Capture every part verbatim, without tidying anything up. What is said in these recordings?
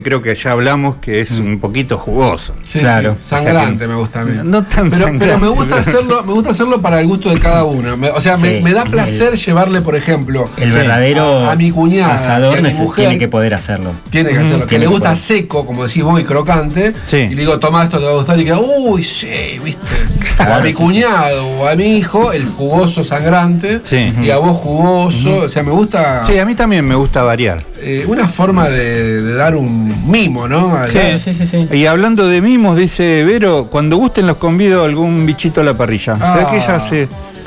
Creo que ya hablamos que es un poquito jugoso. Sí, claro. Sí, sangrante, o sea, que, me gusta a mí. No tan pero, sangrante. pero me gusta hacerlo, me gusta hacerlo para el gusto de cada uno. Me, o sea, sí, me, me da placer el, llevarle, por ejemplo, el verdadero a, a mi cuñada, asador a mi mujer, tiene que poder hacerlo. Tiene que hacerlo. Mm, que le gusta poder. seco, como decís vos, y crocante. Sí. Y le digo, toma, esto te va a gustar. Y queda, uy, sí, viste. Claro, o a mi cuñado o a mi hijo, el jugoso sangrante. Sí. Y a vos jugoso. Uh-huh. O sea, me gusta. Sí, a mí también me gusta variar. Eh, una forma de, de dar un mimo, ¿no? Sí, sí, sí, sí. Y hablando de mimos, dice Vero, cuando gusten los convido a algún bichito a la parrilla. Ah. O sea que ella hace.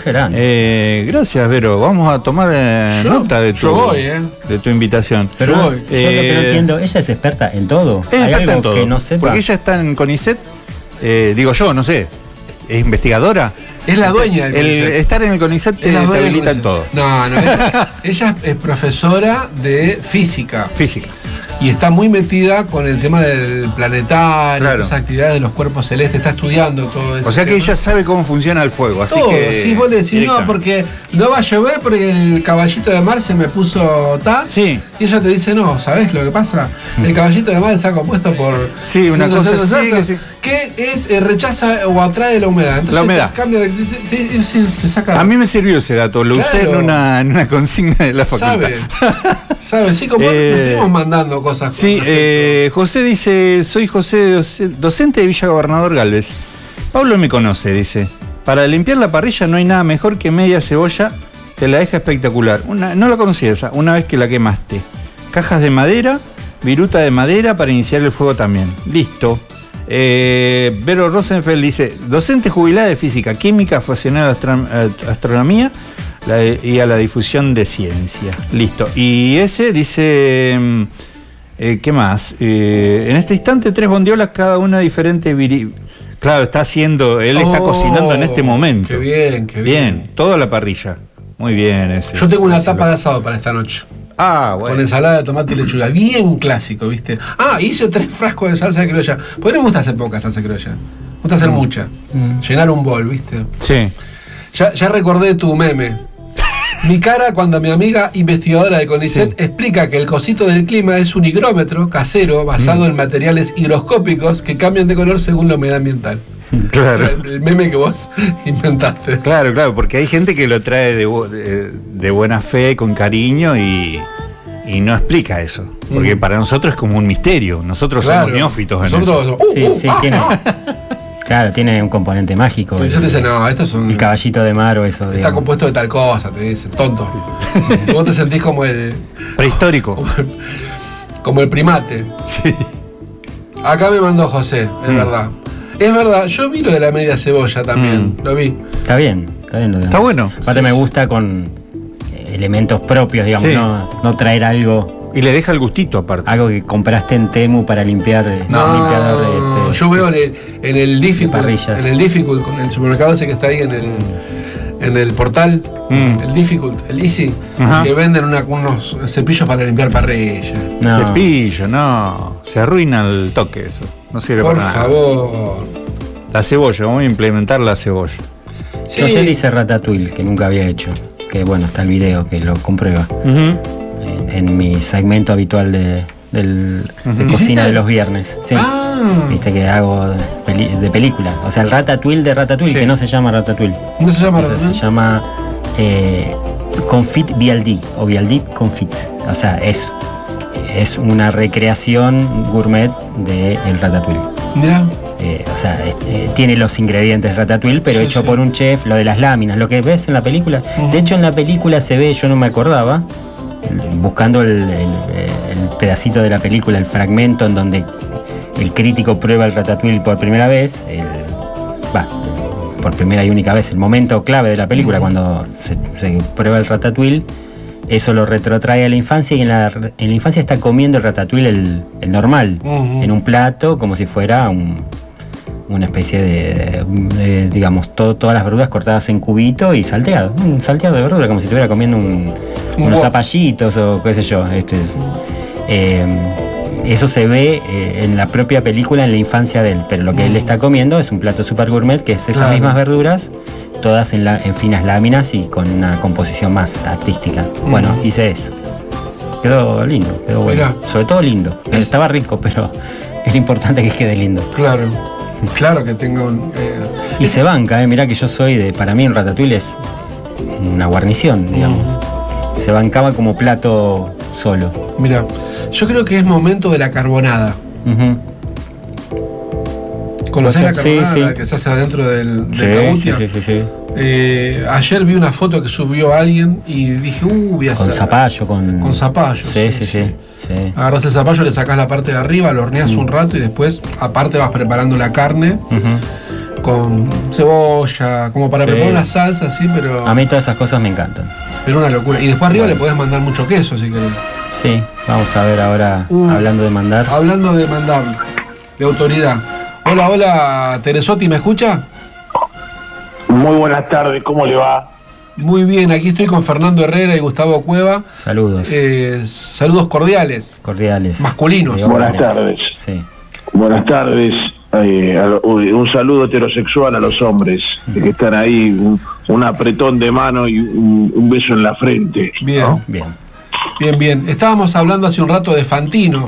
Eh, gracias, Vero. Vamos a tomar eh, yo, nota de tu, voy, eh. de tu invitación. Pero yo, voy. yo eh, lo que no entiendo, ella es experta en todo. Es ¿Hay experta algo en todo. Que no sepa? Porque ella está en CONICET, eh, digo yo, no sé. Es investigadora. Es la dueña del el Estar en el CONICET te, te habilita en todo. No, no, ella, ella es profesora de física. Física. Y está muy metida con el tema del planetario, claro. Esas actividades de los cuerpos celestes, está estudiando todo eso. O sea que tema. Ella sabe cómo funciona el fuego, así todo, que. Sí, vos le decís, no, porque no va a llover porque el caballito de mar se me puso ta. Sí. Y ella te dice, no, ¿sabés lo que pasa? El caballito de mar está compuesto por. Sí, una cosa así. Que, sí. que es eh, rechaza o atrae la humedad. Entonces, la humedad. Cambia, te, te, te, te saca. A mí me sirvió ese dato, lo claro. usé en una, en una consigna de la facultad. Sabe, sabe, sí, como eh, nos estuvimos mandando cosas. Sí, eh, José dice, soy José, docente de Villa Gobernador Galvez. Pablo me conoce, dice. Para limpiar la parrilla no hay nada mejor que media cebolla, te la deja espectacular. Una, no la conocía esa, una vez que la quemaste. Cajas de madera, viruta de madera para iniciar el fuego también. Listo. Eh, Vero Rosenfeld dice, docente jubilada de física, química, aficionada a astro- astronomía la de, y a la difusión de ciencia. Listo. Y ese dice, eh, ¿qué más? Eh, en este instante tres bondiolas, cada una diferente. Viri- claro, está haciendo, él está oh, cocinando en este momento. Qué bien, qué bien. Bien, toda la parrilla. Muy bien ese. Yo tengo una tapa de asado para esta noche. Ah, bueno. Con ensalada de tomate y lechuga. Bien clásico, ¿viste? Ah, hice tres frascos de salsa de criolla. Pues no me gusta hacer poca salsa de criolla. Me gusta hacer mm. mucha. Mm. Llenar un bol, ¿viste? Sí. Ya, ya recordé tu meme. Mi cara cuando mi amiga investigadora de CONICET sí. explica que el cosito del clima es un higrómetro casero basado mm. en materiales higroscópicos que cambian de color según la humedad ambiental. Claro. El, el meme que vos inventaste. Claro, claro, porque hay gente que lo trae de, de, de buena fe, con cariño y, y no explica eso. Porque mm. para nosotros es como un misterio. Nosotros claro. somos neófitos en nosotros, eso. Uh, sí, uh, sí, ah, tiene. Claro, tiene un componente mágico. Sí, yo te dice, no, estos son. El caballito de mar o eso. Está digamos. compuesto de tal cosa, te dicen, tonto. Vos te sentís como el. Prehistórico. Como el, como el primate. Sí. Acá me mandó José, es mm. verdad. Es verdad, yo vi lo de la media cebolla también, mm. lo vi. Está bien, está bien. Está bueno. Aparte sí, me gusta con elementos propios, digamos, sí. no, no traer algo. Y le deja el gustito aparte. Algo que compraste en Temu para limpiar. No, limpiador, este, yo veo en el, en el Difficult, en el Difficult, con el supermercado ese que está ahí en el, en el portal, mm. el Difficult, el Easy, ajá. que venden una, unos cepillos para limpiar parrilla. No. Cepillo, no. Se arruina el toque eso. No sirve Por para nada. Por favor. La cebolla, vamos a implementar la cebolla. Sí. Yo ayer hice ratatouille, que nunca había hecho. Que bueno, está el video que lo comprueba. Uh-huh. en, en mi segmento habitual de, del, uh-huh. de cocina ¿Hiciste? De los viernes. Sí. Ah. Viste que hago de, peli, de película. O sea, el ratatouille de ratatouille, sí. que no se llama ratatouille. No se llama ratatouille. Se llama eh, confit vialdi o vialdi confit. O sea, es es una recreación gourmet de el ratatouille. Mira. Eh, o sea, eh, tiene los ingredientes ratatouille, pero sí, hecho sí. por un chef, lo de las láminas, lo que ves en la película. Uh-huh. De hecho, en la película se ve, yo no me acordaba, buscando el, el, el pedacito de la película, el fragmento en donde el crítico prueba el ratatouille por primera vez, el, bah, por primera y única vez, el momento clave de la película, uh-huh. cuando se, se prueba el ratatouille. Eso lo retrotrae a la infancia y en la, en la infancia está comiendo el ratatouille el, el normal, uh-huh. en un plato como si fuera un, una especie de, de, de digamos, todo, todas las verduras cortadas en cubito y salteado, un salteado de verdura, como si estuviera comiendo un, unos zapallitos o qué sé yo. Este, eh, eso se ve eh, en la propia película en la infancia de él, pero lo que uh-huh. él está comiendo es un plato super gourmet que es esas claro. mismas verduras, todas en, la, en finas láminas y con una composición más artística. Mm. Bueno, hice eso. quedó lindo, quedó bueno. Mirá. Sobre todo lindo. Es... Estaba rico, pero era importante que quede lindo. Claro, claro que tenga un... Eh... Y se banca, eh, mirá que yo soy de... Para mí un ratatouille es una guarnición, digamos. Mm. Se bancaba como plato solo. Mirá, yo creo que es momento de la carbonada. Uh-huh. ¿Conocés o sea, la carbonada sí, sí. que se hace adentro del, del sí, Cabutia? Sí, sí, sí, sí. Eh, ayer vi una foto que subió alguien y dije, uh, voy a hacer. Con zapallo, con. Con zapallo. Sí, sí, sí. sí, sí. Agarrás el zapallo, le sacás la parte de arriba, lo horneás mm. un rato y después, aparte, vas preparando la carne uh-huh. con cebolla, como para sí. preparar una salsa, así, pero. A mí todas esas cosas me encantan. Pero una locura. Y después arriba bueno. le podés mandar mucho queso, si querés. Sí, vamos a ver ahora, uh, hablando de mandar. Hablando de mandar, de autoridad. Hola, hola, Teresotti, ¿me escucha? Muy buenas tardes, ¿cómo le va? Muy bien, aquí estoy con Fernando Herrera y Gustavo Cueva. Saludos. Eh, saludos cordiales. Cordiales. Masculinos. Buenas tardes. Sí. Buenas tardes. Eh, un saludo heterosexual a los hombres uh-huh. que están ahí, un, un apretón de mano y un, un beso en la frente. Bien, ¿no? bien. Bien, bien. Estábamos hablando hace un rato de Fantino.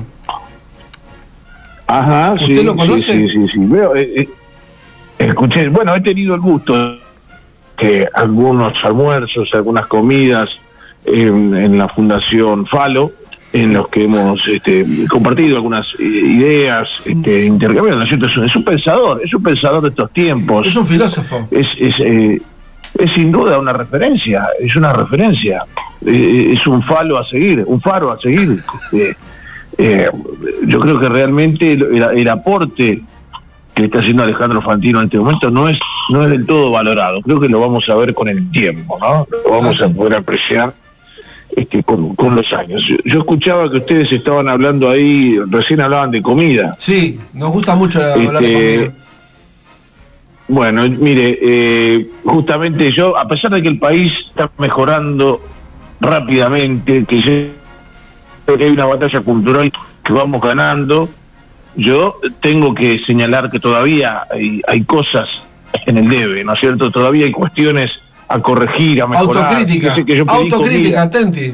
Ajá, ¿Usted sí, lo conoce? Sí, sí, sí. sí. Veo, eh, eh, escuché, bueno, he tenido el gusto que algunos almuerzos, algunas comidas en, en la Fundación Falo, en los que hemos este, compartido algunas eh, ideas, este, intercambiado, ¿no es cierto? Es un, es un pensador, es un pensador de estos tiempos. Es un filósofo. Es, es, eh, es sin duda una referencia, es una referencia. Eh, es un falo a seguir, un faro a seguir. Eh, Eh, yo creo que realmente el, el aporte que está haciendo Alejandro Fantino en este momento no es no es del todo valorado. Creo que lo vamos a ver con el tiempo, ¿no? Lo vamos a poder apreciar este, con, con los años. Yo, yo escuchaba que ustedes estaban hablando ahí, recién hablaban de comida. Sí, nos gusta mucho hablar este, de comida. Bueno, mire, eh, justamente yo, a pesar de que el país está mejorando rápidamente, que se que hay una batalla cultural que vamos ganando, yo tengo que señalar que todavía hay, hay cosas en el debe, ¿no es cierto? Todavía hay cuestiones a corregir, a mejorar. Autocrítica, que yo autocrítica, atenti.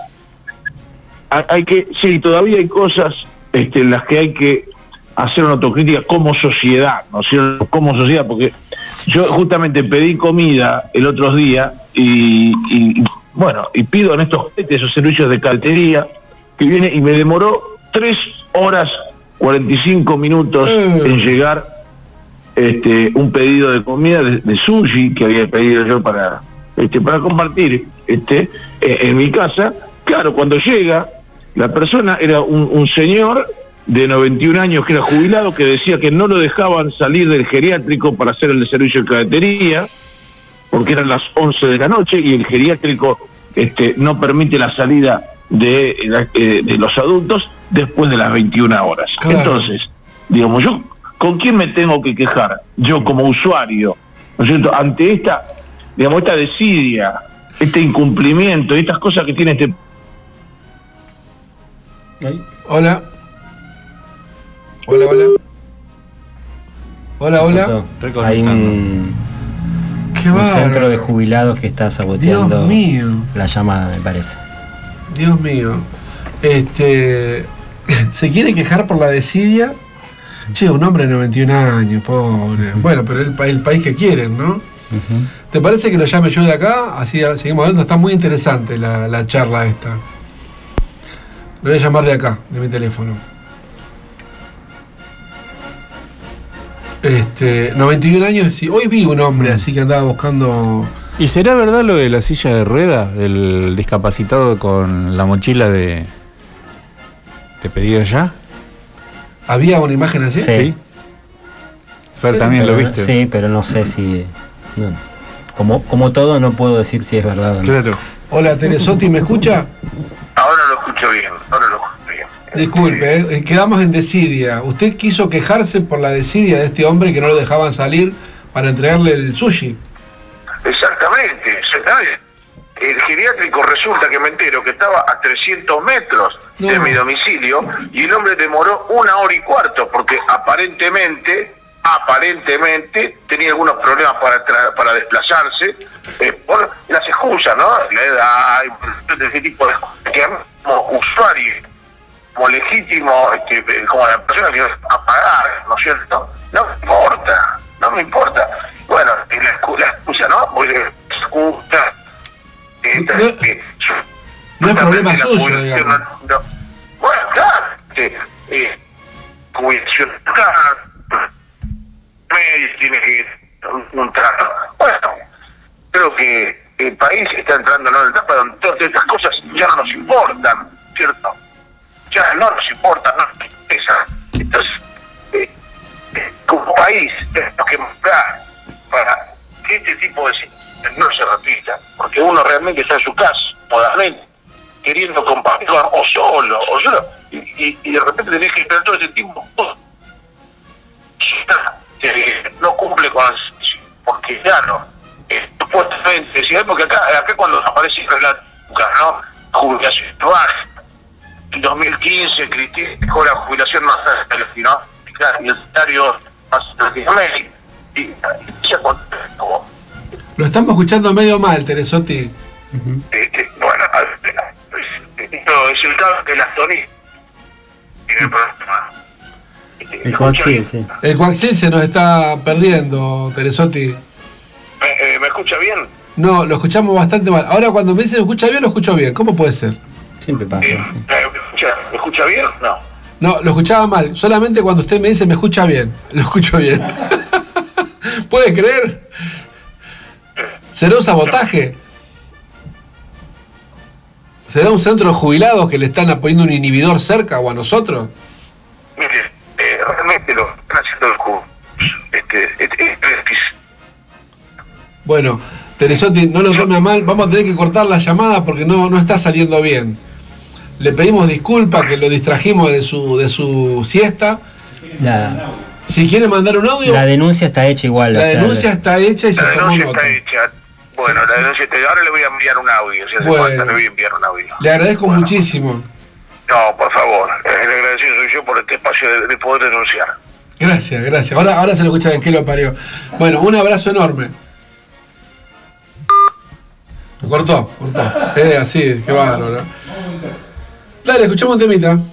Hay que, sí, todavía hay cosas este, en las que hay que hacer una autocrítica como sociedad, ¿no es cierto? Como sociedad, porque yo justamente pedí comida el otro día y, y bueno, y pido en estos esos servicios de caltería, que viene y me demoró tres horas cuarenta y cinco minutos mm. en llegar este un pedido de comida de, de sushi que había pedido yo para este para compartir este eh, en mi casa. Claro, cuando llega, la persona era un, un señor de noventa y un años que era jubilado, que decía que no lo dejaban salir del geriátrico para hacer el servicio de caltería, porque eran las once de la noche y el geriátrico este no permite la salida De, de, de los adultos después de las veintiuna horas. Claro. Entonces, digamos, yo, ¿con quién me tengo que quejar? Yo como usuario, ¿no es cierto? Ante esta, digamos, esta desidia, este incumplimiento, estas cosas que tiene este... Hola. Hola, hola. Hola, hola. Hay un, un centro de jubilados que está saboteando Dios mío. la llamada, me parece. Dios mío. Este. ¿Se quiere quejar por la desidia? Che, un hombre de noventa y un años, pobre. Bueno, pero el, el país que quieren, ¿no? Uh-huh. ¿Te parece que lo llame yo de acá? Así seguimos hablando. Está muy interesante la, la charla esta. Lo voy a llamar de acá, de mi teléfono. Este. noventa y un años. Y hoy vi un hombre así que andaba buscando. ¿Y será verdad lo de la silla de rueda, del discapacitado con la mochila de, de pedido ya? ¿Había una imagen así? Sí. ¿Sí? Fer, sí, también pero, lo viste. Sí, pero no sé si... No. Como, como todo, no puedo decir si es verdad o no. Claro. Hola, Teresotti, ¿me escucha? Ahora lo escucho bien, ahora lo escucho bien. Disculpe, eh, quedamos en desidia. Usted quiso quejarse por la desidia de este hombre que no lo dejaban salir para entregarle el sushi. Exactamente, exactamente. El geriátrico resulta que me entero que estaba a trescientos metros no. de mi domicilio y el hombre demoró una hora y cuarto porque aparentemente, aparentemente tenía algunos problemas para tra- para desplazarse eh, por las excusas, ¿no? La edad, ese tipo de cosas que como usuario, como legítimo, este, como la persona que va a pagar, ¿no es cierto? No me importa, no me importa. Bueno, la, la excusa, ¿no? Porque excusa. Eh, No, eh, no es problema la suyo, jubilación digamos. no- no- bueno, claro, eh, eh, jubilación acá, medio tiene que un, un trato. Bueno, creo que el país está entrando en una etapa donde todas estas cosas ya no nos importan, ¿cierto? Ya no nos importan, no nos interesa. Entonces, eh, eh, como país, tenemos que buscar para que este tipo de situaciones no se repita, porque uno realmente está en su casa, modalmente, queriendo compartir con- o solo, o solo, y, y, y de repente tenés que esperar todo ese tiempo. Que no cumple con las, porque ya no, eh, supuestamente, ¿sí? Porque acá, acá cuando aparece el relato, ¿no? Jubilación baja. En dos mil quince Cristina dejó la jubilación más alta, ¿no? Y el salario más alto de Latinoamérica. Y, y ya cuando, Lo estamos escuchando medio mal, Teresotti. este, bueno, esto es el caso de las Tony. Tiene el problema. El coaxil, sí. El coaxil se nos está perdiendo, Teresotti. ¿Me, eh, ¿Me escucha bien? No, lo escuchamos bastante mal. Ahora cuando me dice me escucha bien, lo escucho bien. ¿Cómo puede ser? Siempre pasa, Eh, sí. ¿me, escucha, ¿Me escucha bien? No. No, lo escuchaba mal. Solamente cuando usted me dice me escucha bien. Lo escucho bien. ¿Puede creer? ¿Será un sabotaje? ¿Será un centro de jubilados que le están poniendo un inhibidor cerca o a nosotros? Mire, eh, realmente lo están haciendo el juego. Este, este, este, este, Bueno, Teresotti, no lo tome a mal. Vamos a tener que cortar la llamada porque no, no está saliendo bien. Le pedimos disculpas que lo distrajimos de su, de su siesta. La, Si quiere mandar un audio, la denuncia está hecha igual. la o sea, denuncia está hecha y se la tomó denuncia nota. está hecha. Bueno, la denuncia está hecha. Ahora le voy a enviar un audio. Si hace Bueno. falta, le voy a enviar un audio. Le agradezco Bueno. muchísimo. No, por favor. El agradecido soy yo por este espacio de, de poder denunciar. Gracias, gracias. Ahora, ahora se lo escucha bien, que lo parió. Bueno, un abrazo enorme. Me cortó, cortó. Eh, así, qué bárbaro. Dale, escuchamos un temita.